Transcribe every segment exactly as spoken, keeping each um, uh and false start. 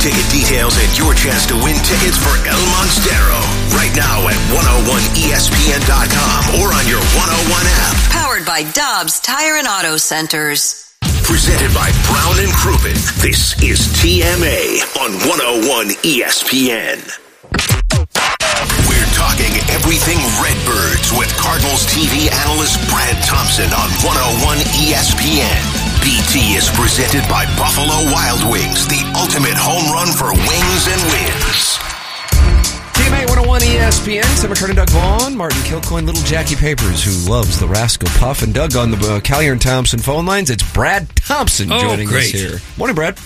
ticket details and your chance to win tickets for El Monstero right now at one oh one E S P N dot com or on your one oh one app. Powered by Dobbs Tire and Auto Centers. Presented by Brown and Crouppen. This is T M A on one oh one E S P N. We're talking everything Redbirds with Cardinals T V analyst Brad Thompson on one oh one E S P N. B T is presented by Buffalo Wild Wings, the ultimate home run for wings and wins. T M A one oh one E S P N, Tim McCurdy, Doug Vaughn, Martin Kilcoyne, little Jackie Papers, who loves the Rascal Puff, and Doug on the uh, Callier and Thompson phone lines. It's Brad Thompson oh, joining great. us here. Morning, Brad.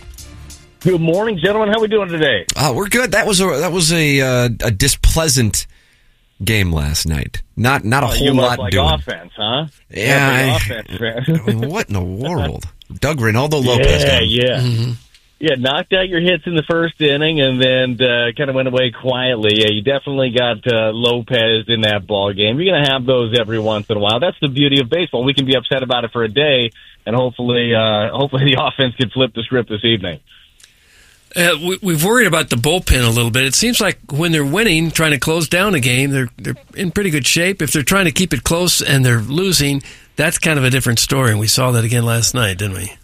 Good morning, gentlemen. How are we doing today? Uh, we're good. That was a that was a uh, a displeasant game last night. Not not a oh, whole you lot like doing. Offense, huh? Yeah, I, offense, I mean, what in the world? Doug Reynaldo Lopez. Yeah, game. yeah. Mm-hmm. Yeah, knocked out your hits in the first inning and then uh, kind of went away quietly. Yeah, you definitely got uh, Lopez in that ball game. You're going to have those every once in a while. That's the beauty of baseball. We can be upset about it for a day, and hopefully, uh, hopefully the offense can flip the script this evening. Uh, we, we've worried about the bullpen a little bit. It seems like when they're winning, trying to close down a game, they're they're in pretty good shape. If they're trying to keep it close and they're losing, that's kind of a different story. And we saw that again last night, didn't we?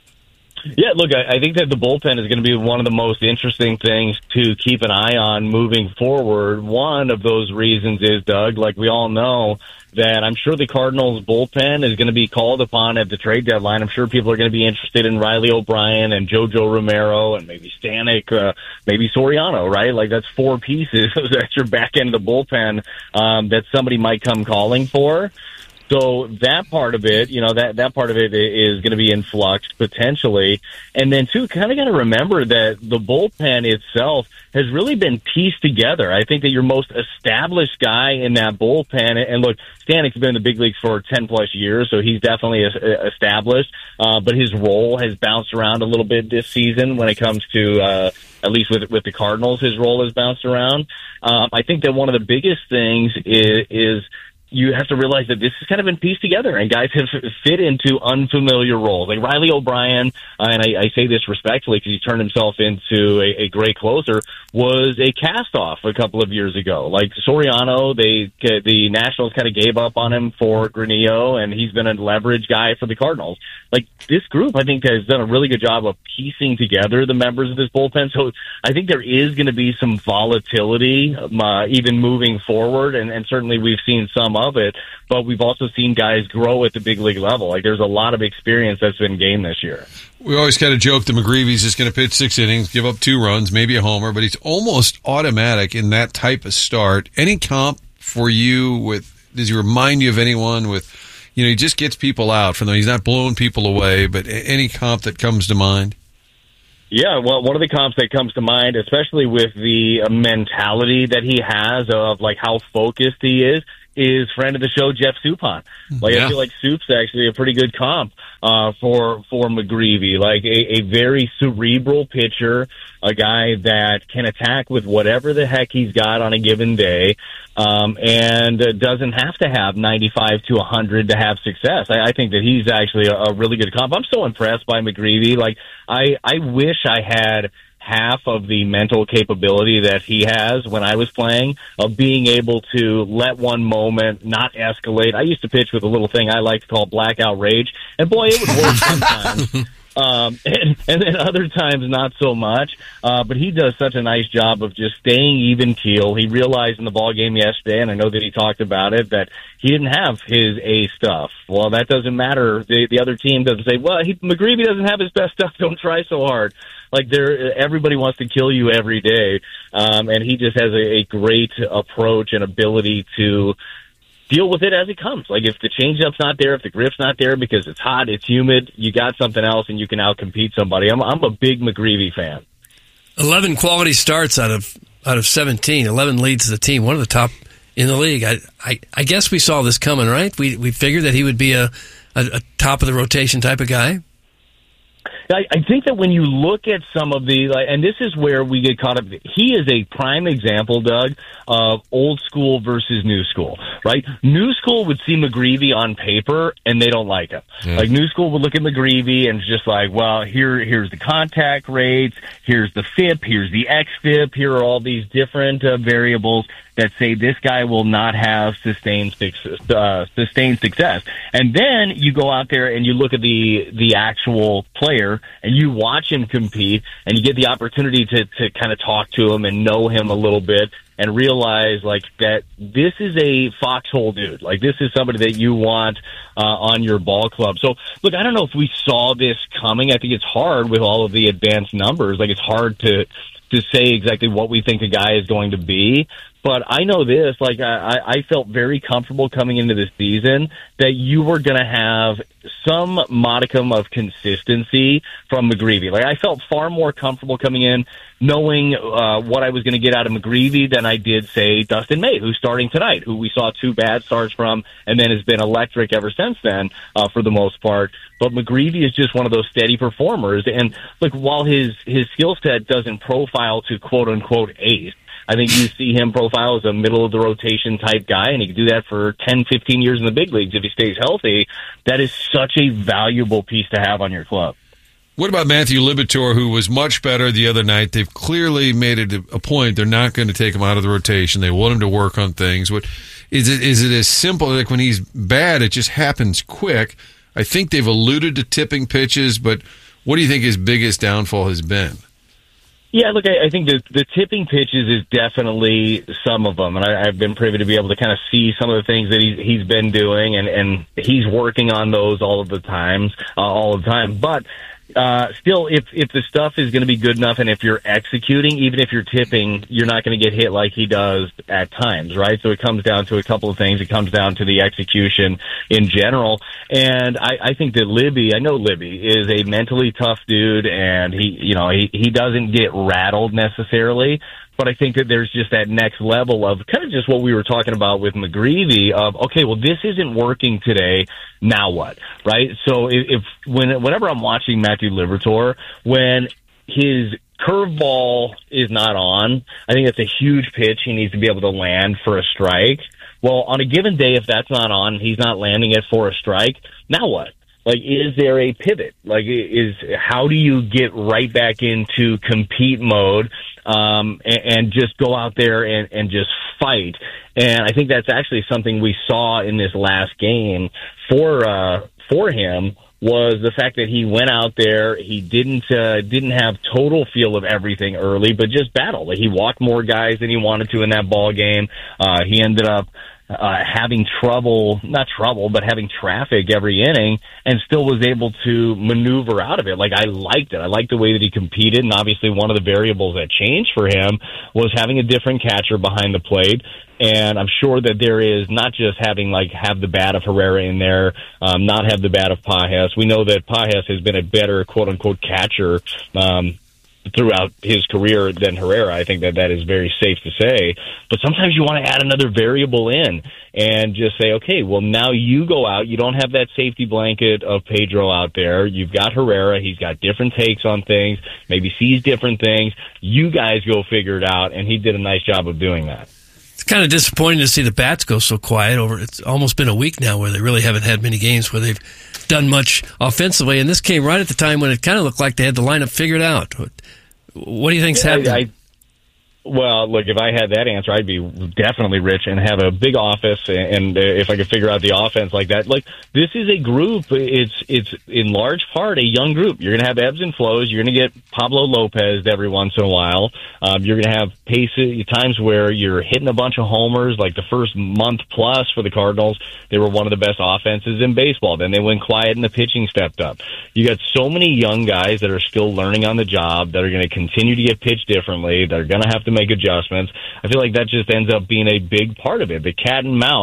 Yeah, look, I, I think that the bullpen is going to be one of the most interesting things to keep an eye on moving forward. One of those reasons is, Doug, like we all know, that I'm sure the Cardinals bullpen is going to be called upon at the trade deadline. I'm sure people are going to be interested in Riley O'Brien and JoJo Romero and maybe Stanek, uh, maybe Soriano, right? Like that's four pieces that's your back end of the bullpen um, that somebody might come calling for. So that part of it, you know, that, that part of it is going to be in flux potentially. And then, too, kind of got to remember that the bullpen itself has really been pieced together. I think that your most established guy in that bullpen, and look, Stanek's been in the big leagues for ten-plus years, so he's definitely established. Uh, but his role has bounced around a little bit this season when it comes to, uh, at least with with the Cardinals, his role has bounced around. Um, I think that one of the biggest things is, is you have to realize that this has kind of been pieced together, and guys have fit into unfamiliar roles. Like Riley O'Brien, uh, and I, I say this respectfully because he turned himself into a, a great closer, was a cast-off a couple of years ago. Like Soriano, they the Nationals kind of gave up on him for Granillo, and he's been a leverage guy for the Cardinals. Like this group, I think, has done a really good job of piecing together the members of this bullpen. So I think there is going to be some volatility, um, uh, even moving forward, and, and certainly we've seen some of it, but we've also seen guys grow at the big league level. Like there's a lot of experience that's been gained this year. We always kind of joke that McGreevy's just going to pitch six innings, give up two runs, maybe a homer, but he's almost automatic in that type of start. Any comp for you with, does he remind you of anyone with, you know, he just gets people out from them. He's not blowing people away, but any comp that comes to mind? Yeah, well, one of the comps that comes to mind, especially with the mentality that he has of like how focused he is, is friend of the show Jeff Suppan. Like yeah. I feel like Soup's actually a pretty good comp uh, for for McGreevy. Like a, a very cerebral pitcher, a guy that can attack with whatever the heck he's got on a given day, um, and uh, doesn't have to have ninety-five to one hundred to have success. I, I think that he's actually a, a really good comp. I'm so impressed by McGreevy. Like I, I wish I had half of the mental capability that he has when I was playing, of being able to let one moment not escalate. I used to pitch with a little thing I like to call blackout rage, and boy, it would work sometimes. Um, and, and then other times not so much. Uh, but he does such a nice job of just staying even keel. He realized in the ball game yesterday, and I know that he talked about it, that he didn't have his A stuff. Well, that doesn't matter. The, the other team doesn't say, well, he, McGreevy doesn't have his best stuff. Don't try so hard. Like there, everybody wants to kill you every day. Um, and he just has a, a great approach and ability to deal with it as it comes. Like if the changeup's not there, if the grip's not there because it's hot, it's humid, you got something else and you can outcompete somebody. I'm, I'm a big McGreevy fan. eleven quality starts out of out of seventeen. eleven leads the team, one of the top in the league. I I, I guess we saw this coming, right? We we figured that he would be a, a, a top of the rotation type of guy. I, I think that when you look at some of the, like, and this is where we get caught up, he is a prime example, Doug, of old school versus new school, right? New school would see McGreevy on paper, and they don't like him. Yeah. Like, new school would look at McGreevy and just like, well, here, here's the contact rates, here's the F I P, here's the X F I P, here are all these different uh, variables that say this guy will not have sustained success, uh, sustained success. And then you go out there and you look at the the actual player and you watch him compete and you get the opportunity to, to kind of talk to him and know him a little bit and realize like that this is a foxhole dude. Like this is somebody that you want uh, on your ball club. So look, I don't know if we saw this coming. I think it's hard with all of the advanced numbers. Like it's hard to to say exactly what we think a guy is going to be. But I know this, like, I, I felt very comfortable coming into this season that you were going to have some modicum of consistency from McGreevy. Like, I felt far more comfortable coming in knowing uh, what I was going to get out of McGreevy than I did, say, Dustin May, who's starting tonight, who we saw two bad starts from and then has been electric ever since then, uh, for the most part. But McGreevy is just one of those steady performers. And, look, while his, his skill set doesn't profile to quote-unquote ace, I think you see him profile as a middle-of-the-rotation type guy, and he can do that for ten, fifteen years in the big leagues if he stays healthy. That is such a valuable piece to have on your club. What about Matthew Liberatore, who was much better the other night? They've clearly made it a point. They're not going to take him out of the rotation. They want him to work on things. What is it? Is it as simple, like when he's bad, it just happens quick? I think they've alluded to tipping pitches, but what do you think his biggest downfall has been? Yeah, look, I, I think the, the tipping pitches is definitely some of them, and I, I've been privy to be able to kind of see some of the things that he's, he's been doing, and, and he's working on those all of the times, uh, all the time. But uh, still, if if the stuff is going to be good enough, and if you're executing, even if you're tipping, you're not going to get hit like he does at times, right? So it comes down to a couple of things. It comes down to the execution in general, and I, I think that Libby, I know Libby is a mentally tough dude, and he, you know, he he doesn't get rattled necessarily. But I think that there's just that next level of kind of just what we were talking about with McGreevy of, okay, well, this isn't working today. Now what? Right? So if, if when, whenever I'm watching Matthew Liberatore, when his curveball is not on, I think that's a huge pitch he needs to be able to land for a strike. Well, on a given day, if that's not on, he's not landing it for a strike. Now what? Like, is there a pivot? Like, is how do you get right back into compete mode um, and, and just go out there and, and just fight? And I think that's actually something we saw in this last game for uh, for him was the fact that he went out there. He didn't uh, didn't have total feel of everything early, but just battled. Like, he walked more guys than he wanted to in that ball game. Uh, he ended up Uh, having trouble, not trouble, but having traffic every inning and still was able to maneuver out of it. Like, I liked it. I liked the way that he competed, and obviously one of the variables that changed for him was having a different catcher behind the plate. And I'm sure that there is not just having, like, have the bat of Herrera in there, um, not have the bat of Pages. We know that Pages has been a better, quote-unquote, catcher um throughout his career than Herrera. I think that that is very safe to say. But sometimes you want to add another variable in and just say, okay, well, now you go out. You don't have that safety blanket of Pedro out there. You've got Herrera. He's got different takes on things, maybe sees different things. You guys go figure it out, and he did a nice job of doing that. It's kind of disappointing to see the bats go so quiet over. It's almost been a week now where they really haven't had many games where they've done much offensively, and this came right at the time when it kind of looked like they had the lineup figured out. What do you think's yeah, happening? I, I, well, look, if I had that answer, I'd be definitely rich and have a big office. And uh, if I could figure out the offense like that, like this is a group. It's it's in large part a young group. You're going to have ebbs and flows. You're going to get Pablo Lopez every once in a while. Um, you're going to have paces, times where you're hitting a bunch of homers. Like the first month plus for the Cardinals, they were one of the best offenses in baseball. Then they went quiet and the pitching stepped up. You got so many young guys that are still learning on the job that are going to continue to get pitched differently. They're going to have to make adjustments. I feel like that just ends up being a big part of it. The cat and mouse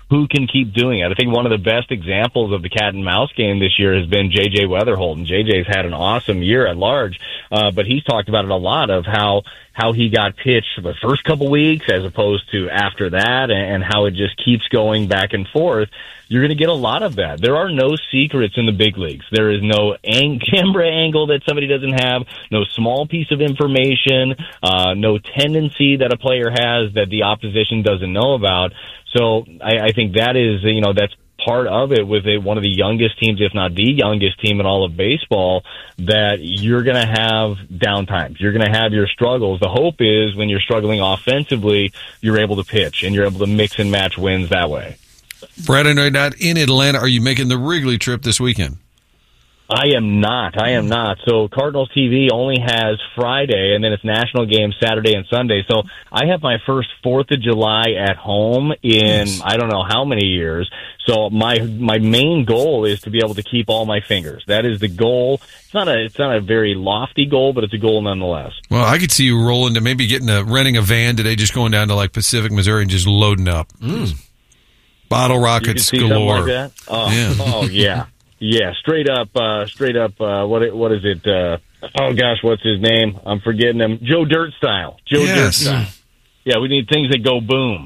who can keep doing it. I think one of the best examples of the cat and mouse game this year has been J J Weatherholden. J J's had an awesome year at large, uh, but he's talked about it a lot of how how he got pitched for the first couple weeks as opposed to after that, and, and how it just keeps going back and forth. You're going to get a lot of that. There are no secrets in the big leagues. There is no ang- camera angle that somebody doesn't have, no small piece of information, uh, no tendency that a player has that the opposition doesn't know about. So I, I think that is, you know, that's part of it with a, one of the youngest teams, if not the youngest team in all of baseball, that you're going to have downtimes. You're going to have your struggles. The hope is when you're struggling offensively, you're able to pitch and you're able to mix and match wins that way. Brad, I know you're not in Atlanta. Are you making the Wrigley trip this weekend? I am not. I am not. So Cardinals T V only has Friday, and then it's national games Saturday and Sunday. So I have my first fourth of July at home in yes. I don't know how many years. So my my main goal is to be able to keep all my fingers. That is the goal. It's not a it's not a very lofty goal, but it's a goal nonetheless. Well, I could see you rolling to maybe getting a renting a van today, just going down to like Pacific, Missouri, and just loading up. Mm. Bottle rockets galore. Like that? Oh, yeah. oh yeah. Yeah, straight up, uh, straight up, uh, what, what is it? Uh, oh gosh, what's his name? I'm forgetting him. Joe Dirt style. Joe yes. Dirt style. Yeah, we need things that go boom.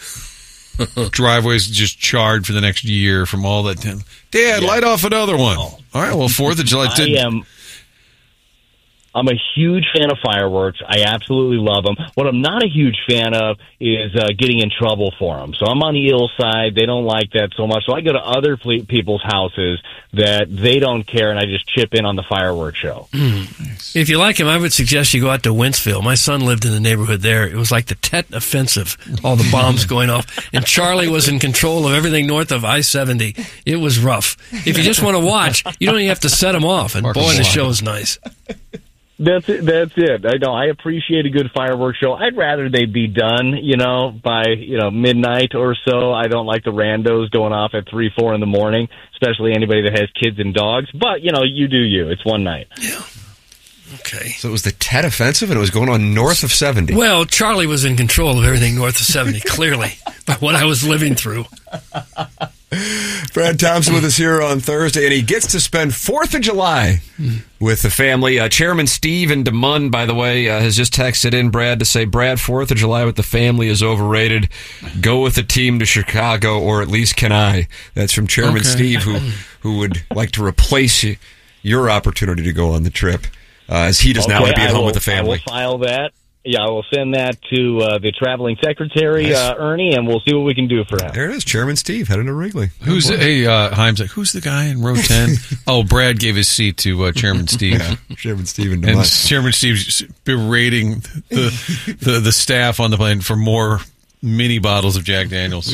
Driveways just charred for the next year from all that. Dad, yeah. light off another one. Oh. All right, well, fourth of July. I am. I'm a huge fan of fireworks. I absolutely love them. What I'm not a huge fan of is uh, getting in trouble for them. So I'm on the ill side. They don't like that so much. So I go to other ple- people's houses that they don't care, and I just chip in on the fireworks show. Mm. Nice. If you like him, I would suggest you go out to Wentzville. My son lived in the neighborhood there. It was like the Tet Offensive, all the bombs going off. And Charlie was in control of everything north of I seventy. It was rough. If you just want to watch, you don't even have to set them off. And boy, the show's nice. That's it. That's it. I know. I appreciate a good fireworks show. I'd rather they be done, you know, by, you know, midnight or so. I don't like the randos going off at three, four in the morning, especially anybody that has kids and dogs. But, you know, you do you. It's one night. Yeah. Okay. So it was the Tet Offensive, and it was going on north of seventy. Well, Charlie was in control of everything north of seventy, clearly, by what I was living through. Brad Thompson with us here on Thursday, and he gets to spend fourth of July with the family. Uh, Chairman Steve in Des Moines, by the way, uh, has just texted in, Brad, to say, Brad, fourth of July with the family is overrated. Go with the team to Chicago, or at least can I? That's from Chairman okay. Steve, who, who would like to replace you, your opportunity to go on the trip, uh, as he does okay, now want to be at I home will, with the family. I will file that. Yeah, I will send that to uh, the traveling secretary, nice. uh, Ernie, and we'll see what we can do for him. There it is, Chairman Steve, heading to Wrigley. Who's oh, hey uh, Himes? Like, who's the guy in row ten? Oh, Brad gave his seat to uh, Chairman Steve. Yeah, Chairman Steve and, and Chairman Steve's berating the, the the staff on the plane for more mini bottles of Jack Daniels.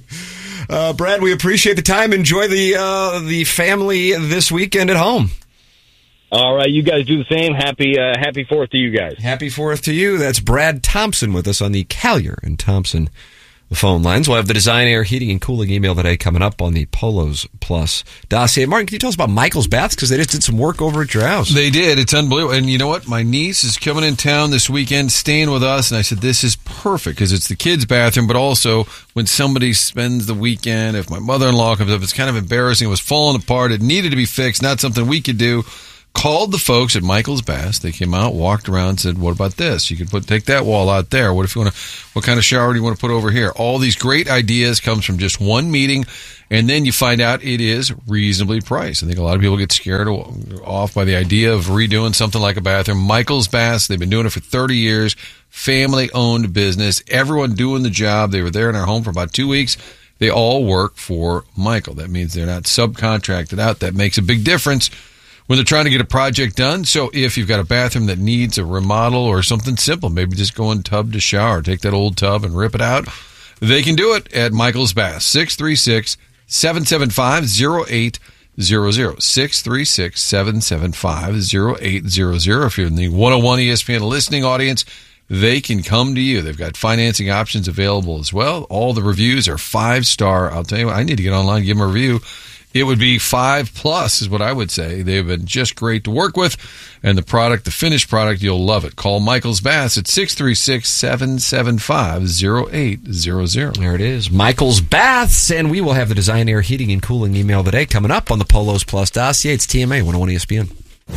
uh, Brad, we appreciate the time. Enjoy the uh, the family this weekend at home. All right, you guys do the same. Happy uh, happy fourth to you guys. Happy fourth to you. That's Brad Thompson with us on the Callier and Thompson phone lines. We'll have the Design, Air, Heating, and Cooling email today coming up on the Polos Plus dossier. Martin, can you tell us about Michael's Baths? Because they just did some work over at your house. They did. It's unbelievable. And you know what? My niece is coming in town this weekend, staying with us, and I said, this is perfect because it's the kids' bathroom, but also when somebody spends the weekend, if my mother-in-law comes up, it's kind of embarrassing. It was falling apart. It needed to be fixed, not something we could do. Called the folks at Michael's Baths. They came out, walked around, and said, what about this? You could put take that wall out there. What if you want to, what kind of shower do you want to put over here? All these great ideas comes from just one meeting, and then you find out it is reasonably priced. I think a lot of people get scared off by the idea of redoing something like a bathroom. Michael's Baths, they've been doing it for thirty years, family-owned business, everyone doing the job. They were there in our home for about two weeks. They all work for Michael. That means they're not subcontracted out. That makes a big difference when they're trying to get a project done. So if you've got a bathroom that needs a remodel or something simple, maybe just go in tub to shower, take that old tub and rip it out, they can do it at Michael's Baths. six three six, seven seven five, zero eight zero zero. six three six, seven seven five, zero eight zero zero. If you're in the one oh one E S P N listening audience, they can come to you. They've got financing options available as well. All the reviews are five-star. I'll tell you what, I need to get online and give them a review. it would be five plus is what I would say. They've been just great to work with, and the product, the finished product, you'll love it. Call Michael's Baths at six three six, seven seven five, zero eight zero zero. There it is, Michael's Baths, and we will have the Design Air Heating and Cooling email today coming up on the Polos Plus dossier. It's T M A one oh one E S P N.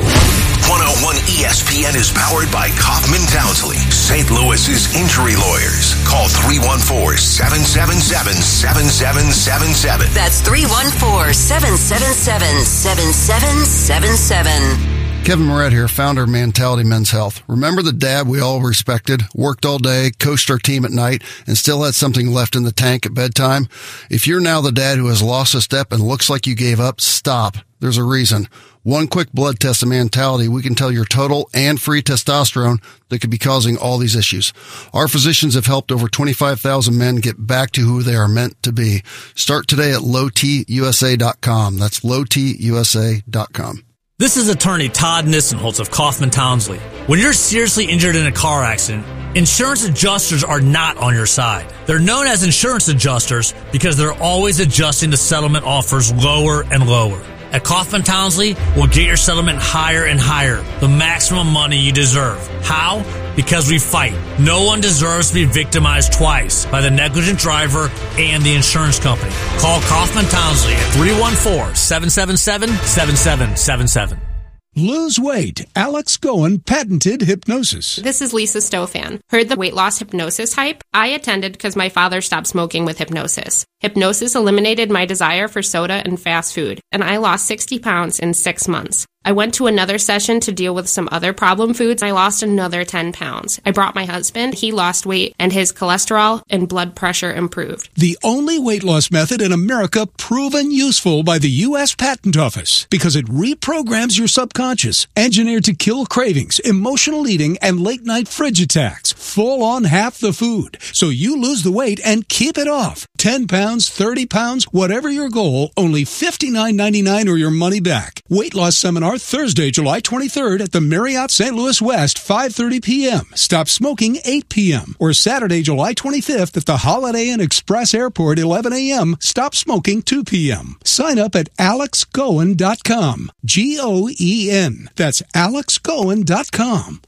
one oh one E S P N is powered by Kaufman Townsley, Saint Louis's injury lawyers. Call three one four, seven seven seven, seven seven seven seven. That's three one four, seven seven seven, seven seven seven seven. Kevin Moret here, founder of Mentality Men's Health. Remember the dad we all respected, worked all day, coached our team at night, and still had something left in the tank at bedtime? If you're now the dad who has lost a step and looks like you gave up, stop. There's a reason. One quick blood test of Mentality, we can tell your total and free testosterone that could be causing all these issues. Our physicians have helped over twenty-five thousand men get back to who they are meant to be. Start today at low t u s a dot com. That's low t u s a dot com. This is attorney Todd Nissenholtz of Kaufman Townsley. When you're seriously injured in a car accident, insurance adjusters are not on your side. They're known as insurance adjusters because they're always adjusting the settlement offers lower and lower. At Kaufman Townsley, we'll get your settlement higher and higher, the maximum money you deserve. How? Because we fight. No one deserves to be victimized twice by the negligent driver and the insurance company. Call Kaufman Townsley at three one four, seven seven seven, seven seven seven seven. Lose weight. Alex Goen patented hypnosis. This is Lisa Stofan. Heard the weight loss hypnosis hype? I attended because my father stopped smoking with hypnosis. Hypnosis eliminated my desire for soda and fast food, and I lost sixty pounds in six months. I went to another session to deal with some other problem foods. I lost another ten pounds. I brought my husband. He lost weight, and his cholesterol and blood pressure improved. The only weight loss method in America proven useful by the U S Patent Office because it reprograms your subconscious, engineered to kill cravings, emotional eating, and late-night fridge attacks. Full on half the food, so you lose the weight and keep it off. ten pounds, thirty pounds, whatever your goal, only fifty-nine ninety-nine or your money back. Weight loss seminar Thursday, July twenty-third at the Marriott Saint Louis West, five thirty p.m. Stop smoking, eight p.m. Or Saturday, July twenty-fifth at the Holiday Inn Express Airport, eleven a.m. Stop smoking, two p.m. Sign up at alex goen dot com. G O E N. That's alex goen dot com.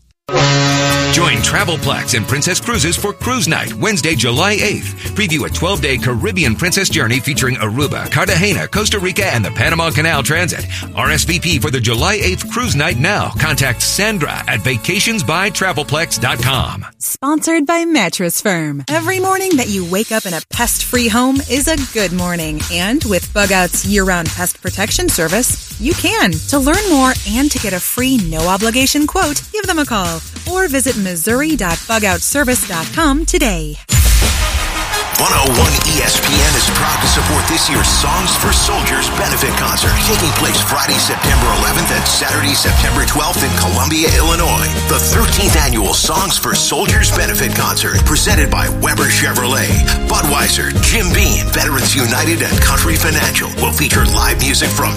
Join Travelplex and Princess Cruises for Cruise Night, Wednesday, July eighth. Preview a twelve-day Caribbean Princess journey featuring Aruba, Cartagena, Costa Rica, and the Panama Canal Transit. R S V P for the July eighth Cruise Night now. Contact Sandra at vacations by travelplex dot com. Sponsored by Mattress Firm. Every morning that you wake up in a pest-free home is a good morning. And with Bug Out's year-round pest protection service, you can. To learn more and to get a free no-obligation quote, give them a call or visit missouri dot bug out service dot com today. one oh one E S P N is proud to support this year's Songs for Soldiers benefit concert, taking place Friday, September eleventh and Saturday, September twelfth in Columbia, Illinois. The thirteenth annual Songs for Soldiers benefit concert, presented by Weber Chevrolet, Budweiser, Jim Beam, Veterans United, and Country Financial, will feature live music from